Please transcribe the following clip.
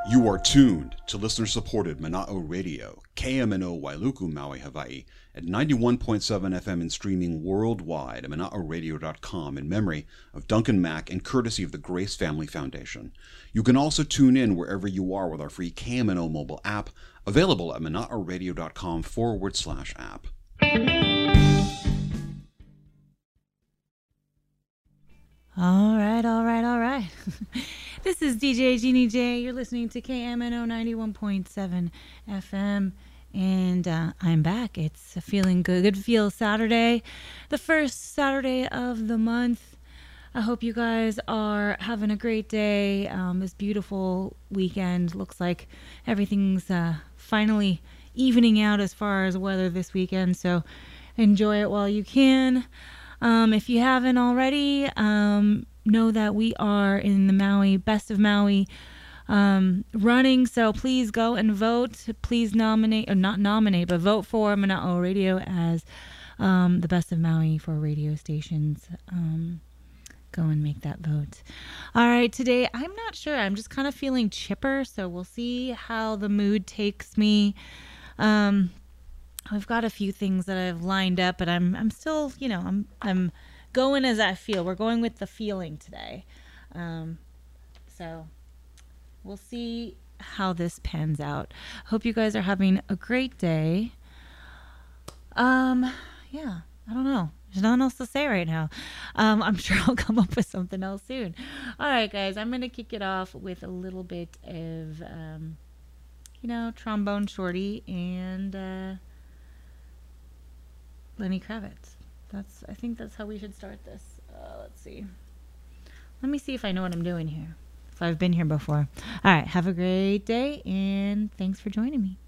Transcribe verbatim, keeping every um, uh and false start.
You are tuned to listener-supported Mana'o Radio, K M N O Wailuku, Maui, Hawaii, at ninety-one point seven F M and streaming worldwide at mana'o radio dot com in memory of Duncan Mack and courtesy of the Grace Family Foundation. You can also tune in wherever you are with our free K M N O mobile app, available at mana'o radio dot com forward slash app. All right, all right, all right. This is D J Jeannie J. You're listening to K M N O ninety-one point seven F M, and uh, I'm back. It's a feeling good, good feel Saturday, the first Saturday of the month. I hope you guys are having a great day. Um, this beautiful weekend looks like everything's uh, finally evening out as far as weather this weekend, so enjoy it while you can. Um, if you haven't already, um, know that we are in the Maui, Best of Maui um, running, so please go and vote. Please nominate, or not nominate, but vote for Mana'o Radio as um, the Best of Maui for radio stations. Um, go and make that vote. All right, today, I'm not sure. I'm just kind of feeling chipper, so we'll see how the mood takes me. Um... I've got a few things that I've lined up, but I'm I'm still, you know, I'm I'm going as I feel. We're going with the feeling today. Um, so we'll see how this pans out. Hope you guys are having a great day. Um, yeah, I don't know. There's nothing else to say right now. Um, I'm sure I'll come up with something else soon. All right, guys, I'm going to kick it off with a little bit of, um, you know, Trombone Shorty and... Uh, Lenny Kravitz. That's. I think that's how we should start this. Uh, let's see. Let me see if I know what I'm doing here. If I've been here before. All right. Have a great day, and thanks for joining me.